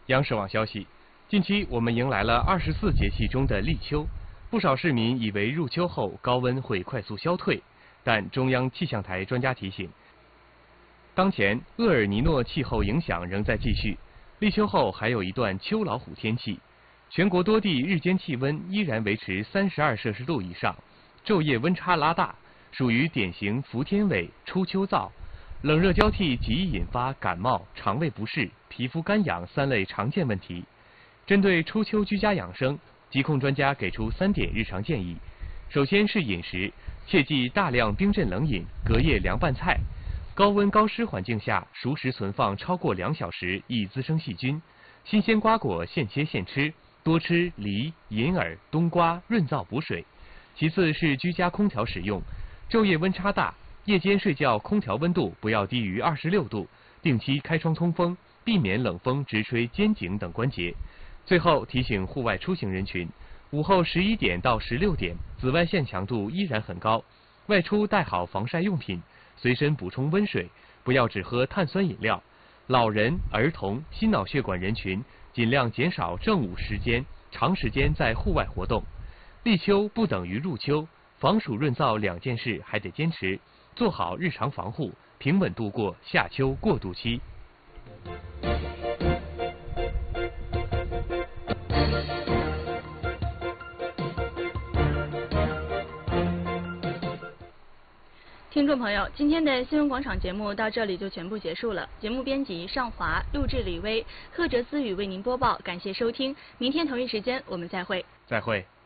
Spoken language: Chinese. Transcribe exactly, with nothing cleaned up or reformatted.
央视网消息，近期我们迎来了二十四节气中的立秋，不少市民以为入秋后高温会快速消退，但中央气象台专家提醒，当前厄尔尼诺气候影响仍在继续，立秋后还有一段秋老虎天气，全国多地日间气温依然维持三十二摄氏度以上，昼夜温差拉大，属于典型伏天尾初秋燥。冷热交替极易引发感冒、肠胃不适、皮肤干痒三类常见问题。针对初秋居家养生，疾控专家给出三点日常建议。首先是饮食，切忌大量冰镇冷饮、隔夜凉拌菜。高温高湿环境下，熟食存放超过两小时易滋生细菌。新鲜瓜果现切现吃，多吃梨、银耳、冬瓜，润燥补水。其次是居家空调使用，昼夜温差大。夜间睡觉，空调温度不要低于二十六度，定期开窗通风，避免冷风直吹肩颈等关节。最后提醒户外出行人群，午后十一点到十六点，紫外线强度依然很高，外出带好防晒用品，随身补充温水，不要只喝碳酸饮料。老人、儿童、心脑血管人群尽量减少正午时间长时间在户外活动。立秋不等于入秋，防暑润燥两件事还得坚持。做好日常防护，平稳度过夏秋过渡期。 听众朋友，今天的新闻广场节目到这里就全部结束了。节目编辑尚华，录制李威，贺哲思雨为您播报，感谢收听。明天同一时间我们再会。 再会。